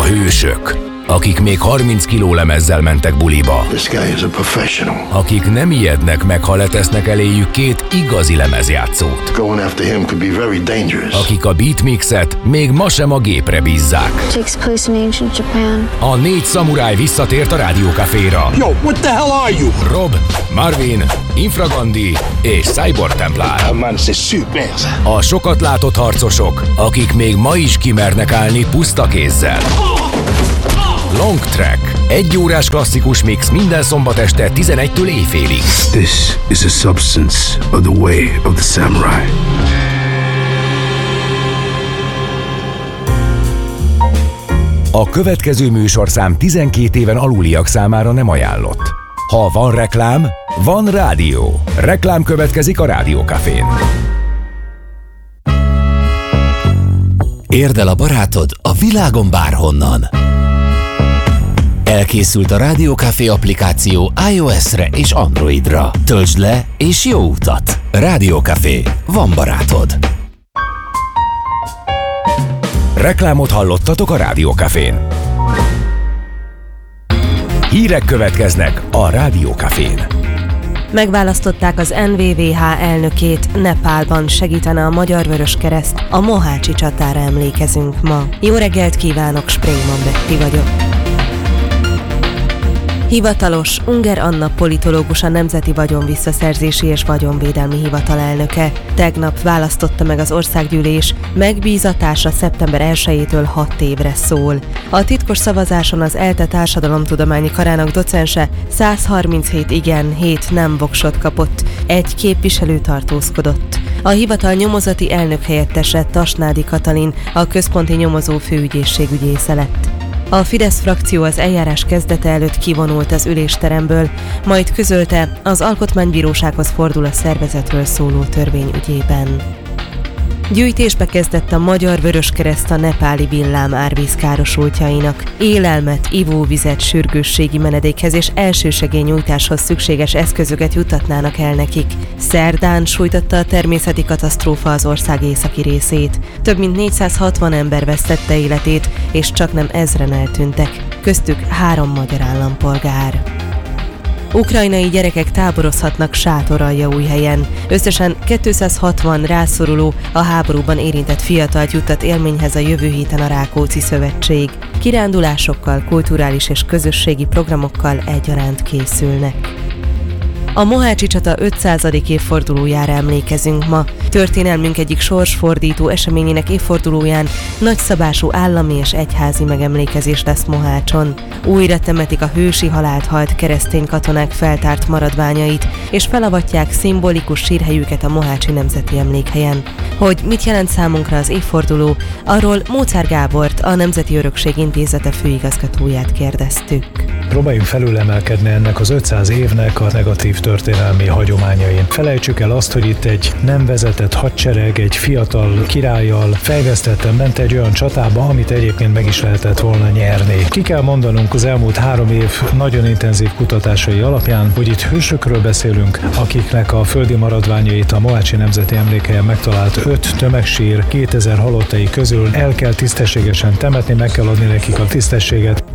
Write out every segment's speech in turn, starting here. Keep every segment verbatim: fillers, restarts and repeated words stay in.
A hősök, akik még harminc kiló lemezzel mentek buliba. This guy is a professional. Akik nem ijednek meg, ha letesznek eléjük két igazi lemezjátszót. Going after him could be very dangerous. Akik a beatmixet még ma sem a gépre bízzák. Takes place in ancient Japan. A négy szamuráj visszatért a Rádió Caféra. Yo, what the hell are you? Rob, Marvin, Infragandi és Cyborg Templár. Man, c'est super. A sokat látott harcosok, akik még ma is kimernek állni puszta kézzel. Long Track. Egy órás klasszikus mix minden szombat este tizenegytől éjfélig. This is a substance of the way of the samurai. A következő műsorszám tizenkét éven aluliak számára nem ajánlott. Ha van reklám, van rádió. Reklám következik a Rádió Cafén. Érd el a barátod a világon bárhonnan. Elkészült a Rádió Café applikáció iOS-re és Androidra. Töltsd le és jó utat! Rádió Café. Van barátod. Reklámot hallottatok a Rádió Cafén. Hírek következnek a Rádió Cafén. Megválasztották az en vé vé há elnökét, Nepálban segítene a Magyar Vöröskereszt. A Mohácsi csatára emlékezünk ma. Jó reggelt kívánok, Springman Betty vagyok. Hivatalos, Unger Anna politológus, a Nemzeti Vagyonvisszaszerzési és Vagyonvédelmi Hivatal elnöke. Tegnap választotta meg az országgyűlés, megbízatása szeptember elsejétől hat évre szól. A titkos szavazáson az ELTE társadalomtudományi karának docense száz harminchét igen, hét nem voksot kapott, egy képviselő tartózkodott. A hivatal nyomozati elnökhelyettese, Tasnádi Katalin, a központi nyomozó főügyészség ügyésze lett. A Fidesz frakció az eljárás kezdete előtt kivonult az ülésteremből, majd közölte, az Alkotmánybírósághoz fordul a szervezetről szóló törvény ügyében. Gyűjtésbe kezdett a Magyar Vöröskereszt a nepáli villám árvízkárosultjainak. Élelmet, ivóvizet, sürgősségi menedékhez és elsősegélynyújtáshoz szükséges eszközöket juttatnának el nekik. Szerdán sújtotta a természeti katasztrófa az ország északi részét. Több mint négyszázhatvan ember vesztette életét, és csaknem ezren eltűntek, köztük három magyar állampolgár. Ukrajnai gyerekek táborozhatnak Sátoraljaújhelyen. Összesen kétszázhatvan rászoruló, a háborúban érintett fiatalt juttat élményhez a jövő héten a Rákóczi Szövetség. Kirándulásokkal, kulturális és közösségi programokkal egyaránt készülnek. A Mohácsi csata ötszázadik évfordulójára emlékezünk ma. Történelmünk egyik sorsfordító eseményének évfordulóján nagyszabású állami és egyházi megemlékezés lesz Mohácson. Újra temetik a hősi halált halt keresztény katonák feltárt maradványait, és felavatják szimbolikus sírhelyüket a Mohácsi Nemzeti Emlékhelyen. Hogy mit jelent számunkra az évforduló, arról Móczár Gábort, a Nemzeti Örökség Intézete főigazgatóját kérdeztük. Próbáljunk felülemelkedni ennek az ötszáz évnek a negatív történelmi hagyományain. Felejtsük el azt, hogy itt egy nem vezetett hadsereg, egy fiatal királlyal fejvesztetten ment egy olyan csatába, amit egyébként meg is lehetett volna nyerni. Ki kell mondanunk az elmúlt három év nagyon intenzív kutatásai alapján, hogy itt hősökről beszélünk, akiknek a földi maradványait a Mohácsi Nemzeti Emlékhelyen megtalált öt tömegsír kétezer halottai közül el kell tisztességesen temetni, meg kell adni nekik a tisztességet.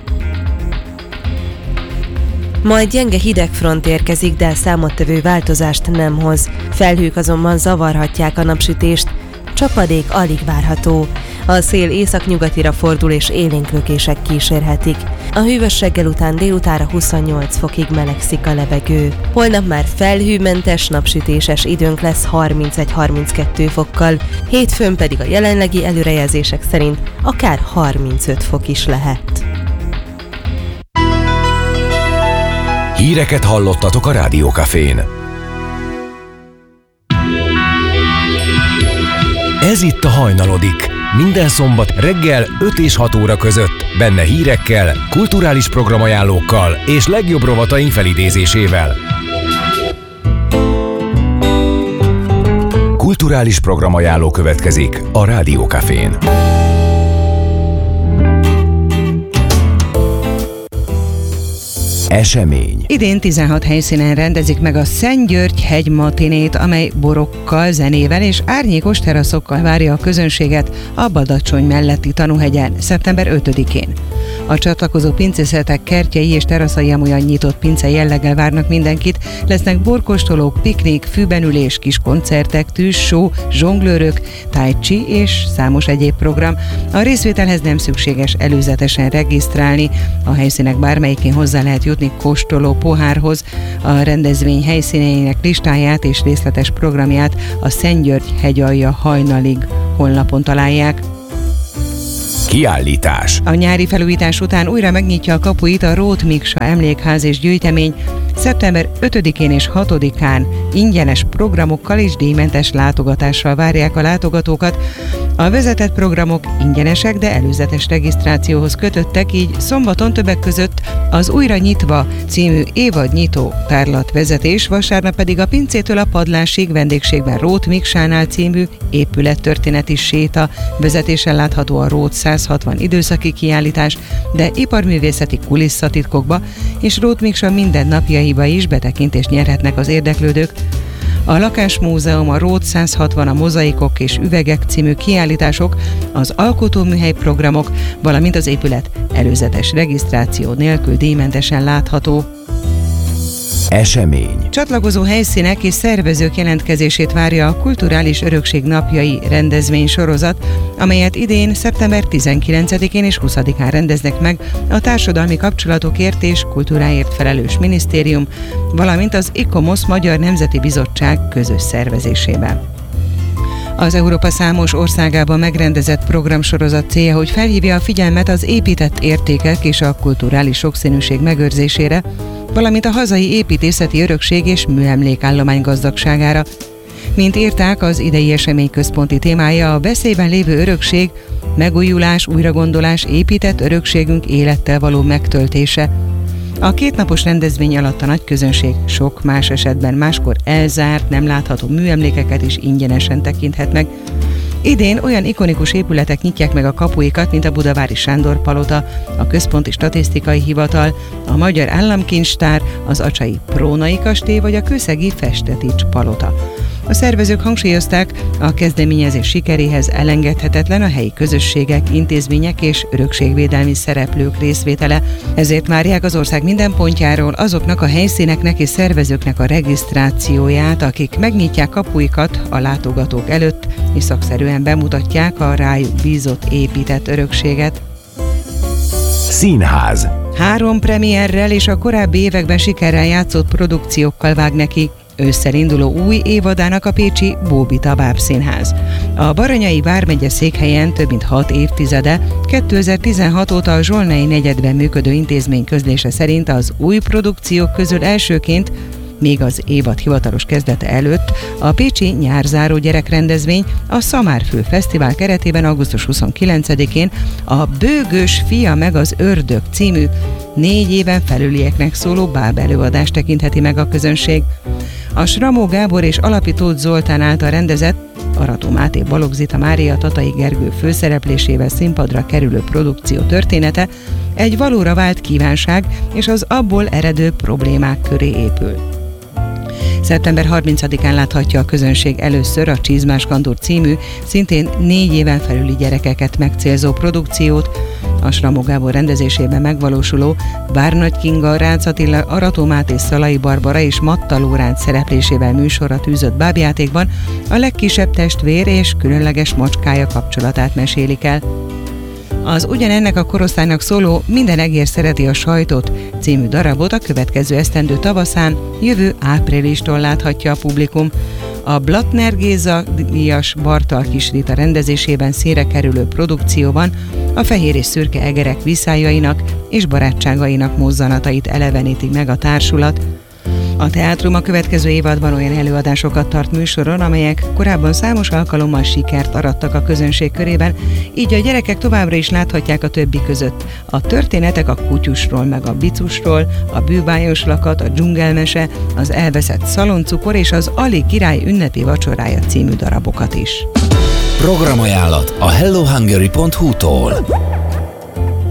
Majd gyenge hidegfront érkezik, de számottevő változást nem hoz. Felhők azonban zavarhatják a napsütést, csapadék alig várható. A szél északnyugatira fordul és élénklökések kísérhetik. A hűvös reggel után délutánra huszonnyolc fokig melegszik a levegő. Holnap már felhőmentes, napsütéses időnk lesz harmincegy-harminckettő fokkal, hétfőn pedig a jelenlegi előrejelzések szerint akár harmincöt fok is lehet. Híreket hallottatok a Rádió Cafén. Ez itt a Hajnalodik. Minden szombat reggel öt és hat óra között. Benne hírekkel, kulturális programajánlókkal és legjobb rovataink felidézésével. Kulturális programajánló következik a Rádió Cafén. Esemény. Idén tizenhat helyszínen rendezik meg a Szent György hegy matinét, amely borokkal, zenével és árnyékos teraszokkal várja a közönséget a Badacsony melletti Tanúhegyen szeptember ötödikén. A csatlakozó pincészetek kertjei és teraszai amolyan nyitott pince jelleggel várnak mindenkit, lesznek borkóstolók, piknik, fűbenülés, kis koncertek, tűzsó, zsonglőrök, tai chi és számos egyéb program. A részvételhez nem szükséges előzetesen regisztrálni, a helyszínek bármelyikén hozzá lehet jutni kóstoló pohárhoz. A rendezvény helyszíneinek listáját és részletes programját a Szent György hegyalja hajnalig honlapon találják. Kiállítás. A nyári felújítás után újra megnyitja a kapuit a Róth Miksa Emlékház és Gyűjtemény. szeptember ötödikén és hatodikán ingyenes programokkal és díjmentes látogatással várják a látogatókat. A vezetett programok ingyenesek, de előzetes regisztrációhoz kötöttek, így szombaton többek között az Újra nyitva című évadnyitó tárlatvezetés, vasárnap pedig a pincétől a padlásig vendégségben Róth Miksánál című épülettörténeti séta, vezetésen látható a Róth százhatvan időszaki kiállítás, de iparművészeti kulisszatitkokba és Róth Miksa mindennapjaiba is betekintést nyerhetnek az érdeklődők. A Lakásmúzeum, a Róth százhatvan, a Mozaikok és Üvegek című kiállítások, az alkotóműhely programok, valamint az épület előzetes regisztráció nélkül díjmentesen látható. Esemény. Csatlakozó helyszínek és szervezők jelentkezését várja a Kulturális Örökség Napjai rendezvény sorozat, amelyet idén szeptember tizenkilencedikén és huszadikán rendeznek meg a Társadalmi Kapcsolatokért és Kultúráért felelős minisztérium, valamint az ICOMOS Magyar Nemzeti Bizottság közös szervezésében. Az Európa számos országában megrendezett programsorozat célja, hogy felhívja a figyelmet az épített értékek és a kulturális sokszínűség megőrzésére, valamint a hazai építészeti örökség és műemlékállomány gazdagságára. Mint írták, az idei esemény központi témája a veszélyben lévő örökség, megújulás, újragondolás, épített örökségünk élettel való megtöltése. A kétnapos rendezvény alatt a nagy közönség sok más esetben máskor elzárt, nem látható műemlékeket is ingyenesen tekinthet meg. Idén olyan ikonikus épületek nyitják meg a kapuikat, mint a Budavári Sándor Palota, a Központi Statisztikai Hivatal, a Magyar Államkincstár, az acsai Prónai Kastély vagy a kőszegi Festetics Palota. A szervezők hangsúlyozták, a kezdeményezés sikeréhez elengedhetetlen a helyi közösségek, intézmények és örökségvédelmi szereplők részvétele, ezért várják az ország minden pontjáról azoknak a helyszíneknek és szervezőknek a regisztrációját, akik megnyitják kapuikat a látogatók előtt, és szakszerűen bemutatják a rájuk bízott épített örökséget. Színház. Három premierrel és a korábbi években sikerrel játszott produkciókkal vág neki ősszel induló új évadának a pécsi Bóbita Bábszínház. A Baranyai vármegye székhelyen több mint hat évtizede, kétezer-tizenhat óta a Zsolnai negyedben működő intézmény közlése szerint az új produkciók közül elsőként, még az évad hivatalos kezdete előtt a pécsi nyárzáró gyerekrendezvény a Szamárfő Fesztivál keretében augusztus huszonkilencedikén a Bőgős fia meg az ördög című négy éven felülieknek szóló báb előadást tekintheti meg a közönség. A Sramó Gábor és Alapi Tóth Zoltán által rendezett, Arató Máté Balogh Zita Mária Tatai Gergő főszereplésével színpadra kerülő produkció története egy valóra vált kívánság és az abból eredő problémák köré épül. szeptember harmincadikán láthatja a közönség először a Csizmás Kandúr című, szintén négy éven felüli gyerekeket megcélzó produkciót. A Sramó Gábor rendezésében megvalósuló Várnagy Kinga, Rácz Attila, Arató Máté, Szalai Barbara és Matta Lóránc szereplésével műsorra tűzött bábjátékban a legkisebb testvér és különleges macskája kapcsolatát mesélik el. Az ugyanennek a korosztálynak szóló Minden egér szereti a sajtot című darabot a következő esztendő tavaszán, jövő áprilistól láthatja a publikum. A Blattner Géza díjas Bartal Kis Rita rendezésében színre kerülő produkcióban a fehér és szürke egerek viszályainak és barátságainak mozzanatait eleveníti meg a társulat. A teátrum a következő évadban olyan előadásokat tart műsoron, amelyek korábban számos alkalommal sikert arattak a közönség körében, így a gyerekek továbbra is láthatják a többi között a történetek a kutyusról meg a bicusról, a bűbájos lakat, a dzsungelmese, az elveszett szaloncukor és az Ali király ünnepi vacsorája című darabokat is. Programajánlat a hello hungary pont hu-tól.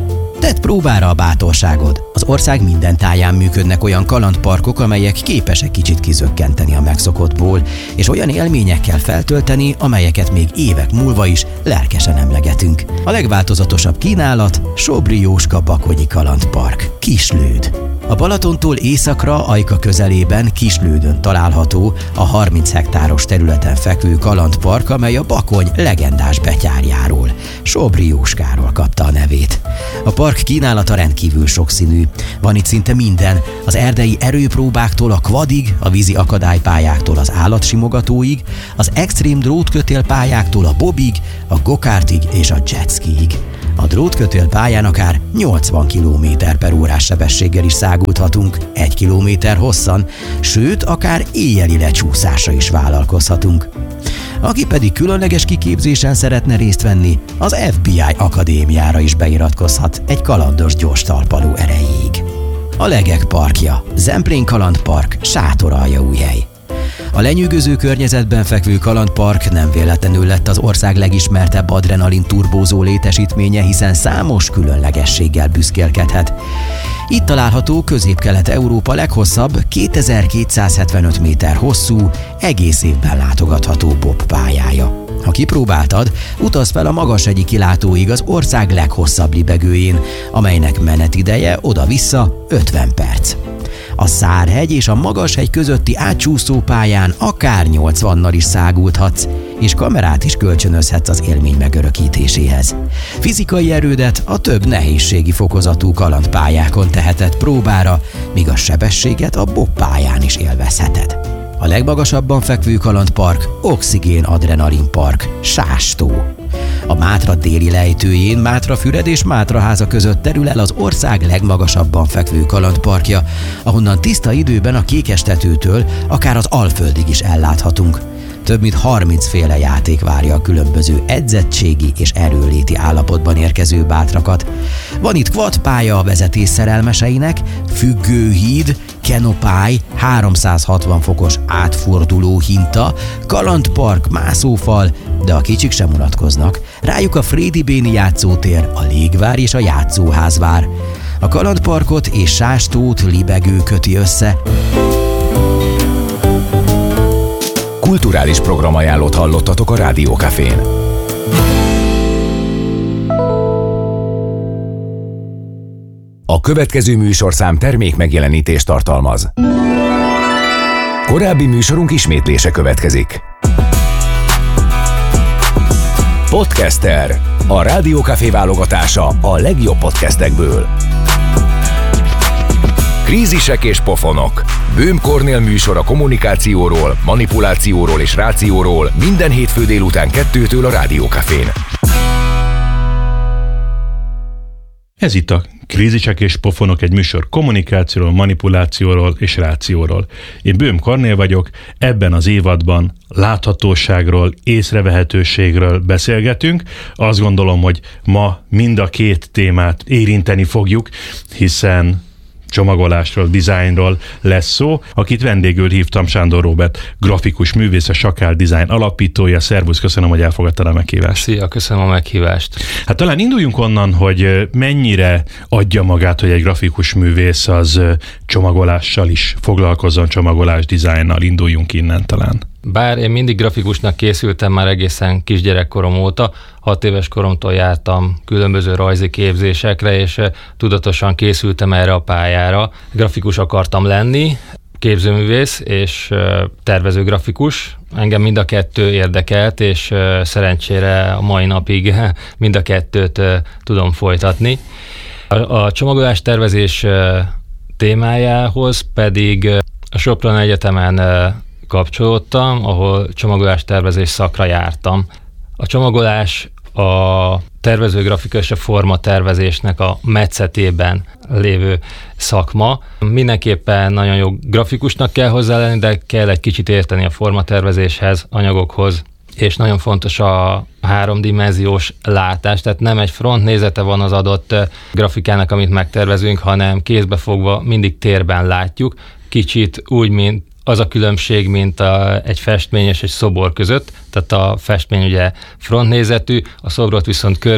Vedd próbára a bátorságod. Az ország minden táján működnek olyan kalandparkok, amelyek képesek kicsit kizökkenteni a megszokottból, és olyan élményekkel feltölteni, amelyeket még évek múlva is lelkesen emlegetünk. A legváltozatosabb kínálat Sóbri Jóska Bakonyi Kalandpark, Kislőd. A Balatontól északra, Ajka közelében, Kislődön található a harminc hektáros területen fekvő kalandpark, amely a Bakony legendás betyárjáról, Sóbri Jóskáról kapta a nevét. A park kínálata rendkívül sokszínű. Van itt szinte minden, az erdei erőpróbáktól a quadig, a vízi akadálypályáktól az állatsimogatóig, az extrém drótkötélpályáktól a bobig, a gokártig és a jetskiig. A drótkötél pályán akár nyolcvan kilométer per órás sebességgel is száguldhatunk, egy kilométer hosszan, sőt, akár éjjeli lecsúszásra is vállalkozhatunk. Aki pedig különleges kiképzésen szeretne részt venni, az ef bé i akadémiára is beiratkozhat egy kalandos gyors talpaló erejéig. A Legek parkja, Zemplén Kalandpark, Sátoraljaújhely. A lenyűgöző környezetben fekvő kalandpark nem véletlenül lett az ország legismertebb adrenalin turbózó létesítménye, hiszen számos különlegességgel büszkélkedhet. Itt található Közép-Kelet-Európa leghosszabb, kétezer-kétszázhetvenöt méter hosszú, egész évben látogatható bob pályája. Ha kipróbáltad, utazz fel a Magashegyi kilátóig az ország leghosszabb libegőjén, amelynek menetideje oda-vissza ötven perc. A Szárhegy és a Magashegy közötti átcsúszó pályán akár nyolcvannal is száguldhatsz, és kamerát is kölcsönözhetsz az élmény megörökítéséhez. Fizikai erődet a több nehézségi fokozatú kalandpályákon teheted próbára, míg a sebességet a bob pályán is élvezheted. A legmagasabban fekvő kalandpark Oxigén Adrenalin Park, Sástó. A Mátra déli lejtőjén Mátrafüred és Mátraháza között terül el az ország legmagasabban fekvő kalandparkja, ahonnan tiszta időben a Kékestetőtől akár az Alföldig is elláthatunk. Több mint harminc féle játék várja a különböző edzettségi és erőléti állapotban érkező bátrakat. Van itt quadpálya a vezetés szerelmeseinek, függőhíd, kenopály, háromszázhatvan fokos átforduló hinta, kalandpark, mászófal, de a kicsik sem unatkoznak. Rájuk a Frédi-Béni játszótér, a légvár és a játszóház vár. A kalandparkot és Sástót libegő köti össze. Kulturális programajánlót hallottatok a Rádió Cafén. A következő műsorszám termék megjelenítést tartalmaz. Korábbi műsorunk ismétlése következik. Podcaster. A Rádió Café válogatása a legjobb podcastekből. Krízisek és pofonok. Böhm Kornél műsor a kommunikációról, manipulációról és rációról minden hétfő délután kettőtől a Rádió Cafén. Ez itt a Krízisek és pofonok, egy műsor kommunikációról, manipulációról és rációról. Én Böhm Kornél vagyok, ebben az évadban láthatóságról, észrevehetőségről beszélgetünk. Azt gondolom, hogy ma mind a két témát érinteni fogjuk, hiszen csomagolásról, dizájnról lesz szó. Akit vendégül hívtam, Sándor Róbert, grafikus művész, a Sakál Design alapítója. Szervusz, köszönöm, hogy elfogadtad a meghívást. Szia, köszönöm a meghívást. Hát talán induljunk onnan, hogy mennyire adja magát, hogy egy grafikus művész az csomagolással is foglalkozzon, csomagolás, dizájnnal. Induljunk innen talán. Bár én mindig grafikusnak készültem már egészen kisgyerekkorom óta, hat éves koromtól jártam különböző rajzi képzésekre, és tudatosan készültem erre a pályára. Grafikus akartam lenni, képzőművész és tervező grafikus. Engem mind a kettő érdekelt, és szerencsére a mai napig mind a kettőt tudom folytatni. A, a csomagolás tervezés témájához pedig a Soproni Egyetemen kapcsolódtam, ahol csomagolás tervezés szakra jártam. A csomagolás a tervezőgrafika és a formatervezésnek a metszetében lévő szakma. Mindenképpen nagyon jó grafikusnak kell hozzá lenni, de kell egy kicsit érteni a formatervezéshez, anyagokhoz, és nagyon fontos a háromdimenziós látás, tehát nem egy frontnézete van az adott grafikának, amit megtervezünk, hanem kézbefogva mindig térben látjuk, kicsit úgy, mint az a különbség, mint a, egy festmény és egy szobor között, tehát a festmény ugye frontnézetű, a szobrot viszont körbe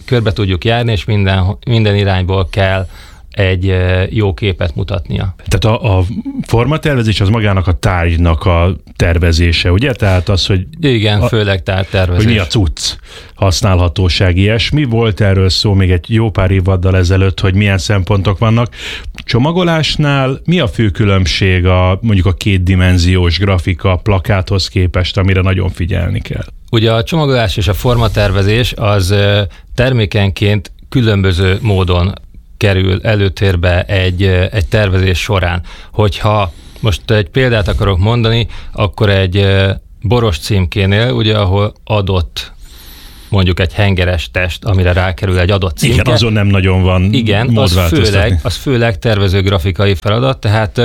körbe tudjuk járni, és minden, minden irányból kell egy jó képet mutatnia. Tehát a, a formatervezés az magának a tárgynak a tervezése, ugye? Tehát az, hogy... Igen, a, főleg tárgytervezés. Hogy mi a cucc használhatóság, ilyesmi. Volt erről szó még egy jó pár évaddal ezelőtt, hogy milyen szempontok vannak. Csomagolásnál mi a fő különbség a mondjuk a kétdimenziós grafika plakáthoz képest, amire nagyon figyelni kell? Ugye a csomagolás és a formatervezés az termékenként különböző módon kerül előtérbe egy, egy tervezés során. Hogyha most egy példát akarok mondani, akkor egy boros címkénél, ugye, ahol adott mondjuk egy hengeres test, amire rákerül egy adott címke. Igen, azon nem nagyon van Igen, mód az főleg, az főleg tervező grafikai feladat, tehát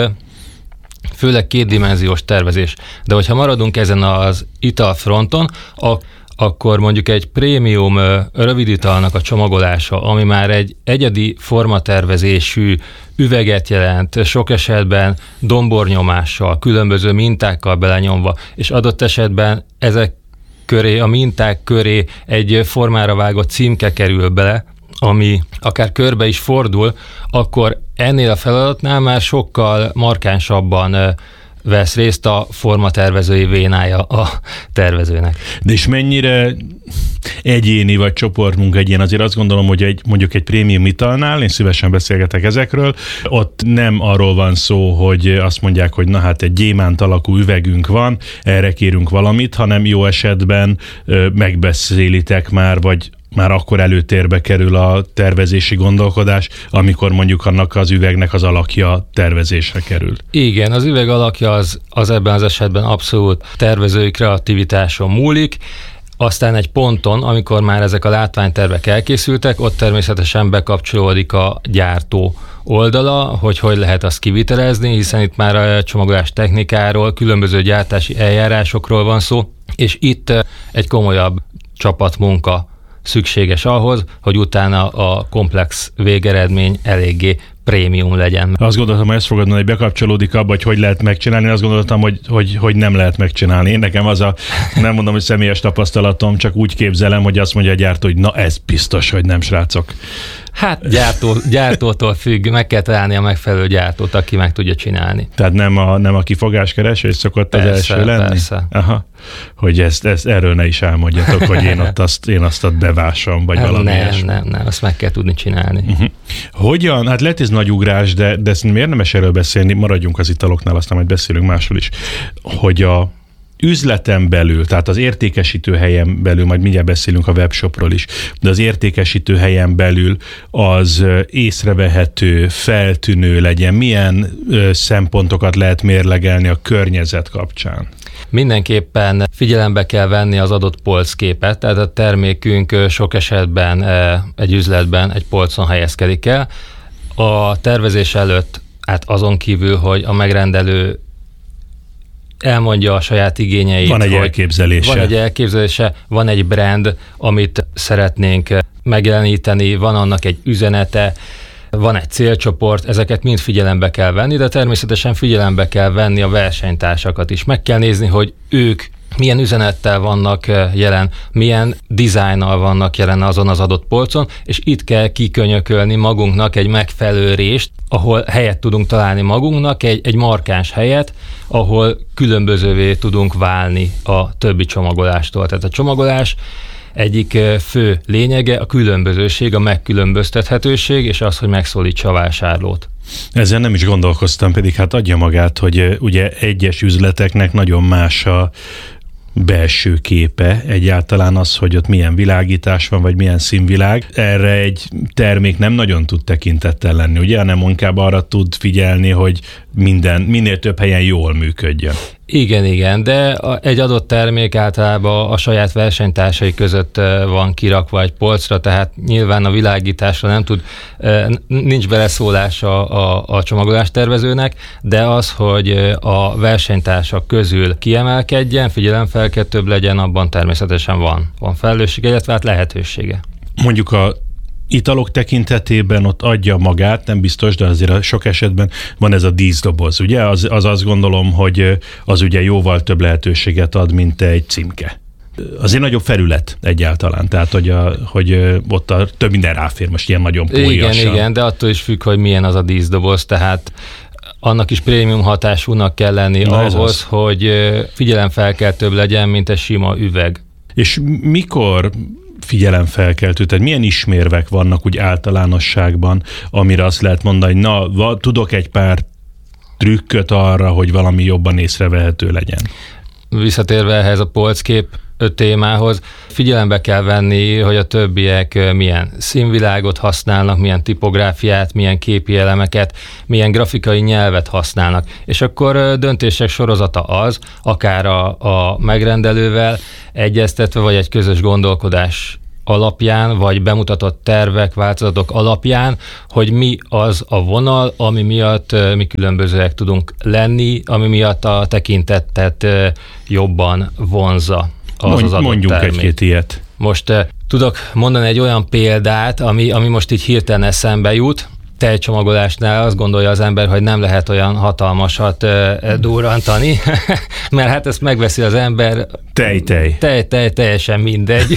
főleg kétdimenziós tervezés. De hogyha maradunk ezen az italfronton, a akkor mondjuk egy prémium röviditalnak a csomagolása, ami már egy egyedi formatervezésű üveget jelent, sok esetben dombornyomással, különböző mintákkal belenyomva, és adott esetben ezek köré, a minták köré egy formára vágott címke kerül bele, ami akár körbe is fordul, akkor ennél a feladatnál már sokkal markánsabban vesz részt a formatervezői vénája a tervezőnek. De és mennyire egyéni vagy csoportmunka egy ilyen? Azért azt gondolom, hogy egy, mondjuk egy prémium italnál, én szívesen beszélgetek ezekről, ott nem arról van szó, hogy azt mondják, hogy na hát egy gyémánt alakú üvegünk van, erre kérünk valamit, hanem jó esetben ö, megbeszélitek már, vagy már akkor előtérbe kerül a tervezési gondolkodás, amikor mondjuk annak az üvegnek az alakja tervezésre kerül. Igen, az üveg alakja az, az ebben az esetben abszolút tervezői kreativitáson múlik, aztán egy ponton, amikor már ezek a látványtervek elkészültek, ott természetesen bekapcsolódik a gyártó oldala, hogy hogy lehet azt kivitelezni, hiszen itt már a csomagolás technikáról, különböző gyártási eljárásokról van szó, és itt egy komolyabb csapatmunka szükséges ahhoz, hogy utána a komplex végeredmény eléggé prémium legyen. Azt gondoltam, hogy ezt fogod mondani, hogy bekapcsolódik abba, hogy hogy lehet megcsinálni, azt gondoltam, hogy, hogy, hogy nem lehet megcsinálni. Én nekem az a, nem mondom, hogy személyes tapasztalatom, csak úgy képzelem, hogy azt mondja a gyártó, hogy na ez biztos, hogy nem, srácok. Hát gyártó, gyártótól függ, meg kell találni a megfelelő gyártót, aki meg tudja csinálni. Tehát nem a, nem a kifogáskeresés szokott persze, az első lenni? Persze. Aha. Hogy ezt, ezt erről ne is álmodjatok, hogy én ott azt, én azt ott bevásom, vagy valami Nem, ilyesmi. nem, nem, azt meg kell tudni csinálni. Uh-huh. Hogyan? Hát lehet ez nagy ugrás, de, de ezt érdemes erről beszélni, maradjunk az italoknál, aztán majd beszélünk másról is, hogy a üzleten belül, tehát az értékesítő helyen belül, majd mindjárt beszélünk a webshopról is, de az értékesítő helyen belül az észrevehető, feltűnő legyen. Milyen szempontokat lehet mérlegelni a környezet kapcsán? Mindenképpen figyelembe kell venni az adott polcképet, tehát a termékünk sok esetben egy üzletben egy polcon helyezkedik el. A tervezés előtt, hát azon kívül, hogy a megrendelő elmondja a saját igényeit. Van egy elképzelése. Van egy elképzelése, van egy brand, amit szeretnénk megjeleníteni, van annak egy üzenete, van egy célcsoport, ezeket mind figyelembe kell venni, de természetesen figyelembe kell venni a versenytársakat is. Meg kell nézni, hogy ők milyen üzenettel vannak jelen, milyen dizájnnal vannak jelen azon az adott polcon, és itt kell kikönyökölni magunknak egy megfelelő rést, ahol helyet tudunk találni magunknak, egy, egy markáns helyet, ahol különbözővé tudunk válni a többi csomagolástól. Tehát a csomagolás egyik fő lényege a különbözőség, a megkülönböztethetőség, és az, hogy megszólítsa a vásárlót. Ezzel nem is gondolkoztam, pedig hát adja magát, hogy ugye egyes üzleteknek nagyon más a belső képe, egyáltalán az, hogy ott milyen világítás van, vagy milyen színvilág. Erre egy termék nem nagyon tud tekintettel lenni, ugye, hanem inkább arra tud figyelni, hogy minden, minél több helyen jól működjön. Igen, igen, de egy adott termék általában a saját versenytársai között van kirakva egy polcra, tehát nyilván a világításra nem tud, nincs beleszólása a, a csomagolás-tervezőnek, de az, hogy a versenytársak közül kiemelkedjen, figyelemfelkeltőbb legyen, abban természetesen van, van felelősség, illetve hát lehetősége. Mondjuk a italok tekintetében ott adja magát, nem biztos, de azért sok esetben van ez a díszdoboz, ugye? Az, az azt gondolom, hogy az ugye jóval több lehetőséget ad, mint egy címke. azért nagyobb felület egyáltalán, tehát hogy, a, hogy ott a, több minden ráfér, most ilyen nagyon póliasan. Igen, igen, de attól is függ, hogy milyen az a díszdoboz, tehát annak is prémium hatásúnak kell lenni Na ahhoz, hogy figyelemfelkeltőbb legyen, mint egy sima üveg. És mikor figyelemfelkeltő, tehát milyen ismérvek vannak úgy általánosságban, amire azt lehet mondani, hogy na, va, tudok egy pár trükköt arra, hogy valami jobban észrevehető legyen? Visszatérve ehhez a polckép témához, figyelembe kell venni, hogy a többiek milyen színvilágot használnak, milyen tipográfiát, milyen képi elemeket, milyen grafikai nyelvet használnak. És akkor döntések sorozata az, akár a, a megrendelővel egyeztetve, vagy egy közös gondolkodás alapján, vagy bemutatott tervek, változatok alapján, hogy mi az a vonal, ami miatt mi különbözőek tudunk lenni, ami miatt a tekintettet jobban vonzza az Mondj, az adott mondjunk termék. egy-két ilyet. Most uh, tudok mondani egy olyan példát, ami, ami most így hirtelen eszembe jut. Tejcsomagolásnál azt gondolja az ember, hogy nem lehet olyan hatalmasat uh, durrantani, mert hát ezt megveszi az ember. Tej, tej. Tej, tej, teljesen mindegy.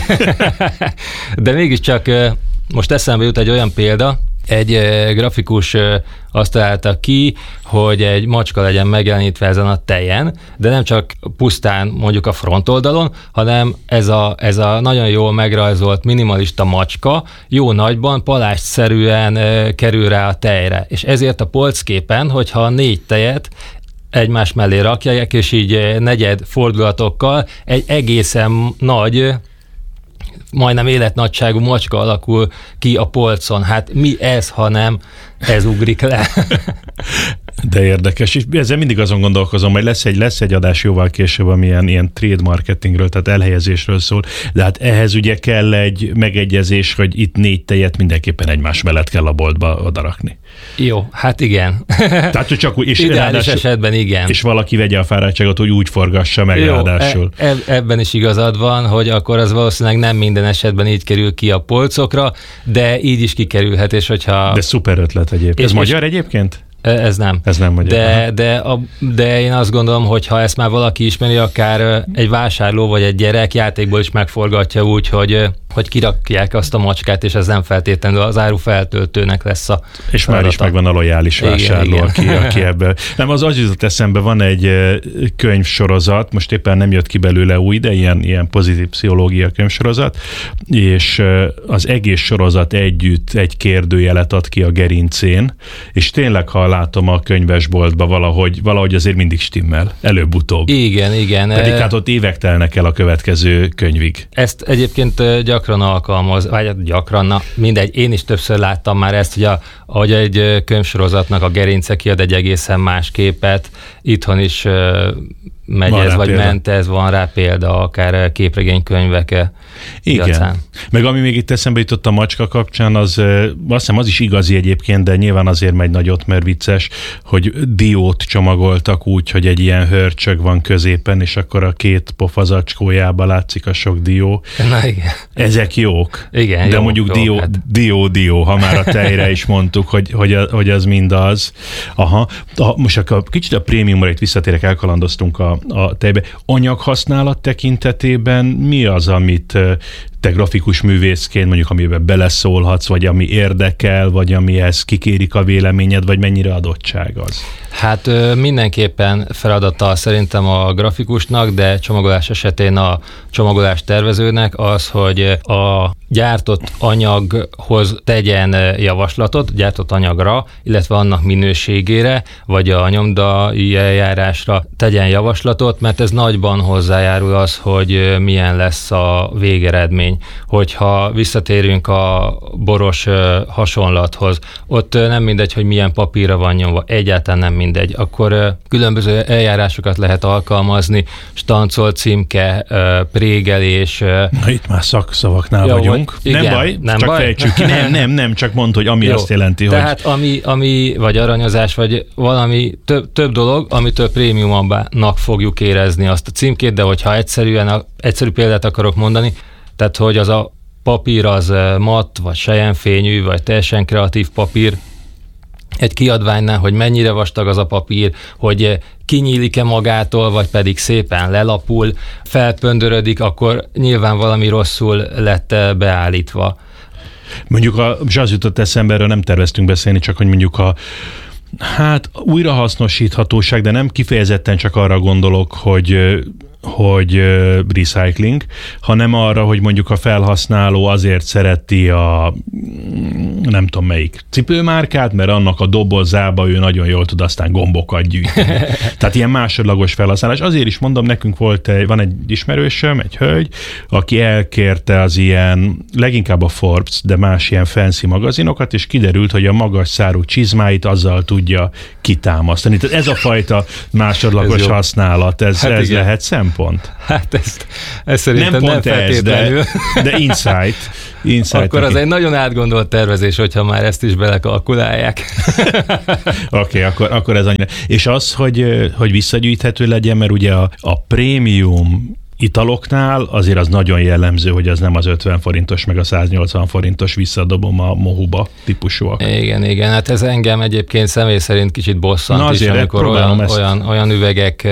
De mégiscsak uh, most eszembe jut egy olyan példa, egy uh, grafikus uh, azt találta ki, hogy egy macska legyen megjelenítve ezen a tejen, de nem csak pusztán mondjuk a frontoldalon, hanem ez a, ez a nagyon jól megrajzolt minimalista macska jó nagyban palástszerűen uh, kerül rá a tejre. És ezért a polcképen, hogyha a négy tejet egymás mellé rakják, és így negyed fordulatokkal egy egészen nagy, majdnem életnagyságú macska alakul ki a polcon. Hát mi ez, ha nem ez ugrik le? De érdekes, és ezzel mindig azon gondolkozom, hogy lesz egy, lesz egy adás jóval később, ami ilyen, ilyen trade marketingről, tehát elhelyezésről szól, de hát ehhez ugye kell egy megegyezés, hogy itt négy tejet mindenképpen egymás mellett kell a boltba odarakni. Jó, hát igen. Tehát, hogy csak úgy, és ideális esetben igen. És valaki vegye a fáradtságot, hogy úgy forgassa meg. Jó, ráadásul. E, ebben is igazad van, hogy akkor az valószínűleg nem minden esetben így kerül ki a polcokra, de így is kikerülhet, és hogyha... De szuper ötlet egyébként. Ez és magyar egyébként? Ez nem. Ez nem magyar. De, de, a, de én azt gondolom, hogy ha ezt már valaki ismeri, akár egy vásárló vagy egy gyerek játékból is megforgatja úgy, hogy, hogy kirakják azt a macskát, és ez nem feltétlenül az áru feltöltőnek lesz a És feladata. Már is megvan a lojális vásárló, igen, aki, aki ebből. Nem, az az jutott eszembe, van egy könyvsorozat, most éppen nem jött ki belőle új, de ilyen, ilyen pozitív pszichológia könyvsorozat, és az egész sorozat együtt egy kérdőjelet ad ki a gerincén, és tényleg, ha látom a könyvesboltba valahogy, valahogy azért mindig stimmel, előbb-utóbb. Igen, igen. Pedig hát ott évek telnek el a következő könyvig. Ezt egyébként gyakran alkalmaz, vagy gyakran, na mindegy, én is többször láttam már ezt, hogy, a, hogy egy könyvsorozatnak a gerince kiad egy egészen más képet, itthon is megy van ez, vagy példa. ment ez, van rá példa, akár képregénykönyvek. Igen. Igazán. Meg ami még itt eszembe jutott a macska kapcsán, az azt hiszem az is igazi egyébként, de nyilván azért megy nagyot, mert vicces, hogy diót csomagoltak úgy, hogy egy ilyen hörcsög van középen, és akkor a két pofazacskójába látszik a sok dió. Na igen. Ezek jók. Igen, de jó, mondjuk jó, dió, hát. dió, dió, ha már a tejre is mondtuk, hogy, hogy, hogy az mind az. Aha. Most akkor kicsit a prémiumra itt visszatérek, elkalandoztunk a a tejbe. Anyaghasználat tekintetében mi az, amit te grafikus művészként mondjuk, amiben beleszólhatsz, vagy ami érdekel, vagy amihez kikérik a véleményed, vagy mennyire adottság az? Hát mindenképpen feladata szerintem a grafikusnak, de csomagolás esetén a csomagolás tervezőnek az, hogy a gyártott anyaghoz tegyen javaslatot, gyártott anyagra, illetve annak minőségére, vagy a nyomdai eljárásra tegyen javaslatot, mert ez nagyban hozzájárul az, hogy milyen lesz a végeredmény. Hogyha visszatérünk a boros hasonlathoz, ott nem mindegy, hogy milyen papírra van nyomva, egyáltalán nem mindegy, akkor különböző eljárásokat lehet alkalmazni, stancol címke, prégelés. Na itt már szakszavaknál ja, vagyunk. Igen, nem baj, nem csak baj? fejtsük ki. Nem, nem, nem, csak mondd, hogy ami Jó, azt jelenti, tehát hogy... Tehát ami, ami, vagy aranyozás, vagy valami több, több dolog, amitől prémiumabbnak fogjuk érezni azt a címkét, de hogyha egyszerűen, a, egyszerű példát akarok mondani, tehát hogy az a papír az matt, vagy selyemfényű, vagy teljesen kreatív papír, egy kiadványnál, hogy mennyire vastag az a papír, hogy kinyílik-e magától, vagy pedig szépen lelapul, felpöndörödik, akkor nyilván valami rosszul lett beállítva. Mondjuk a, és az jutott eszembe, erről nem terveztünk beszélni, csak hogy mondjuk a hát újrahasznosíthatóság, de nem kifejezetten csak arra gondolok, hogy hogy recycling, hanem arra, hogy mondjuk a felhasználó azért szereti a nem tudom melyik cipőmárkát, mert annak a dobozába ő nagyon jól tud aztán gombokat gyűjteni. Tehát ilyen másodlagos felhasználás. Azért is mondom, nekünk volt egy, van egy ismerősöm, egy hölgy, aki elkérte az ilyen, leginkább a Forbes, de más ilyen fancy magazinokat, és kiderült, hogy a magas szárú csizmáit azzal tudja kitámasztani. Tehát ez a fajta másodlagos ez használat, ez, hát ez lehet szempont. Pont. Hát ezt, ezt szerintem nem, pont nem feltétlenül. Ez, de, de insight. insight Akkor az egy nagyon átgondolt tervezés, hogyha már ezt is belekalkulálják. Oké, okay, akkor, akkor ez annyira. És az, hogy, hogy visszagyűjthető legyen, mert ugye a, a prémium italoknál azért az nagyon jellemző, hogy az nem az ötven forintos, meg a száznyolcvan forintos visszadobom a mohuba típusúak. Igen, igen, hát ez engem egyébként személy szerint kicsit bosszant Na is, amikor olyan, olyan, olyan üvegek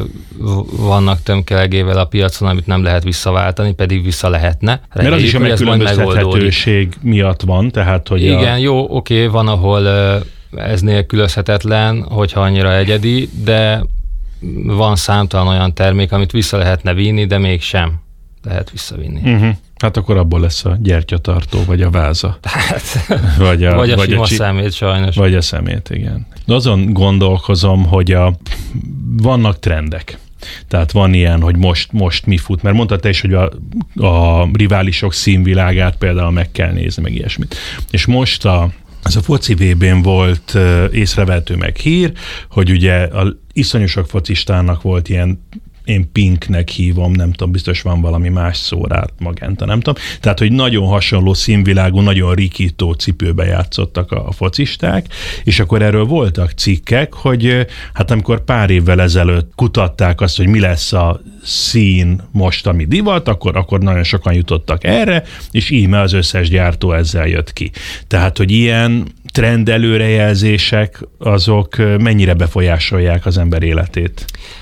vannak tömkelegével a piacon, amit nem lehet visszaváltani, pedig vissza lehetne. Reméljük, mert az is a megkülönböztethetőség miatt van, tehát hogy igen, a... jó, oké, van, ahol ez nélkülözhetetlen, hogyha annyira egyedi, de van számtalan olyan termék, amit vissza lehetne vinni, de mégsem lehet visszavinni. Uh-huh. Hát akkor abból lesz a gyertyatartó, vagy a váza. Hát, vagy a, vagy a vagy sima a csi... szemét sajnos. Vagy a szemét, igen. De azon gondolkozom, hogy a... vannak trendek. Tehát van ilyen, hogy most, most mi fut, mert mondtad te is, hogy a, a riválisok színvilágát például meg kell nézni, meg ilyesmit. És most a Ez a foci vé bén volt uh, észrevehető meg hír, hogy ugye a iszonyú sok focistának volt ilyen, én pinknek hívom, nem tudom, biztos van valami más szó rá, magenta, nem tudom. Tehát, hogy nagyon hasonló színvilágú, nagyon rikító cipőbe játszottak a, a focisták, és akkor erről voltak cikkek, hogy hát amikor pár évvel ezelőtt kutatták azt, hogy mi lesz a szín most, ami divat, akkor, akkor nagyon sokan jutottak erre, és íme az összes gyártó ezzel jött ki. Tehát, hogy ilyen trend előrejelzések, azok mennyire befolyásolják az ember életét?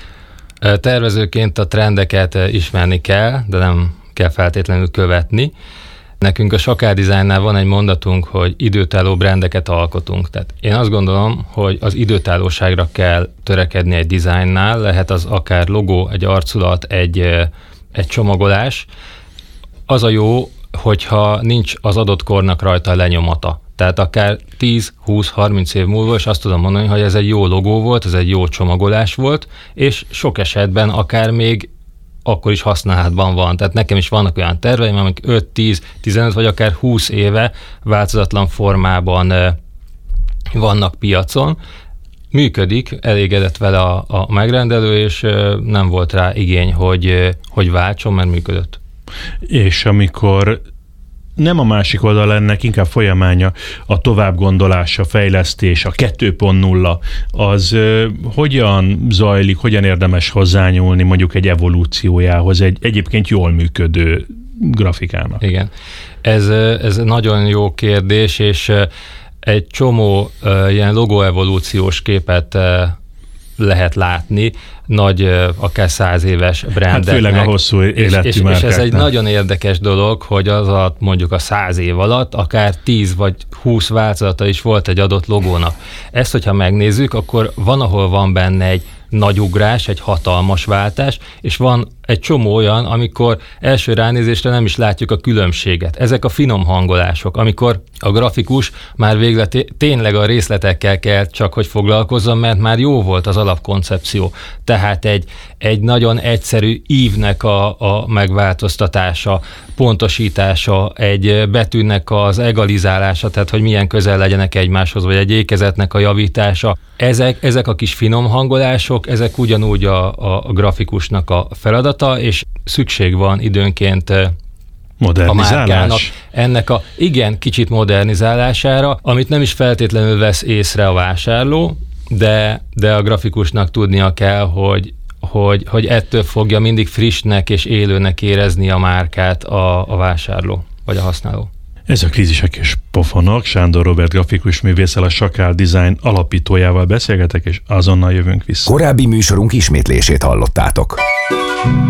Tervezőként a trendeket ismerni kell, de nem kell feltétlenül követni. Nekünk a Sakár Designnál van egy mondatunk, hogy időtálló brandeket alkotunk. Tehát én azt gondolom, hogy az időtállóságra kell törekedni egy dizájnnál, lehet az akár logó, egy arculat, egy, egy csomagolás. Az a jó, hogyha nincs az adott kornak rajta lenyomata. Tehát akár tíz, húsz, harminc év múlva, és azt tudom mondani, hogy ez egy jó logó volt, ez egy jó csomagolás volt, és sok esetben akár még akkor is használatban van. Tehát nekem is vannak olyan terveim, amik öt, tíz, tizenöt vagy akár húsz éve változatlan formában vannak piacon. Működik, elégedett vele a, a megrendelő, és nem volt rá igény, hogy, hogy váltson, mert működött. És amikor nem a másik oldal ennek, inkább folyamánya, a továbbgondolás, a fejlesztés, a kettő pont nulla, az ö, hogyan zajlik, hogyan érdemes hozzányúlni mondjuk egy evolúciójához, egy egyébként jól működő grafikának? Igen, ez, ez nagyon jó kérdés, és egy csomó uh, ilyen logóevolúciós képet uh, lehet látni, nagy, akár száz éves brandeknek. Hát főleg a hosszú életű és, és, és ez egy nagyon érdekes dolog, hogy az alatt mondjuk a száz év alatt akár tíz vagy húsz változata is volt egy adott logónak. Ezt, hogyha megnézzük, akkor van, ahol van benne egy nagy ugrás, egy hatalmas váltás, és van egy csomó olyan, amikor első ránézésre nem is látjuk a különbséget. Ezek a finom hangolások, amikor a grafikus már végre tényleg a részletekkel kell csak, hogy foglalkozzon, mert már jó volt az alapkoncepció. Tehát egy, egy nagyon egyszerű ívnek a, a megváltoztatása, pontosítása, egy betűnek az egalizálása, tehát hogy milyen közel legyenek egymáshoz, vagy egy ékezetnek a javítása. Ezek, ezek a kis finom hangolások, ezek ugyanúgy a, a grafikusnak a feladata, és szükség van időnként a márkának ennek a igen kicsit modernizálására, amit nem is feltétlenül vesz észre a vásárló, de, de a grafikusnak tudnia kell, hogy, hogy, hogy ettől fogja mindig frissnek és élőnek érezni a márkát a, a vásárló, vagy a használó. Ez a Krízisek és pofonok. Sándor Róbert grafikus művésszel, a Sakál Design alapítójával beszélgetek, és azonnal jövünk vissza. Korábbi műsorunk ismétlését hallottátok.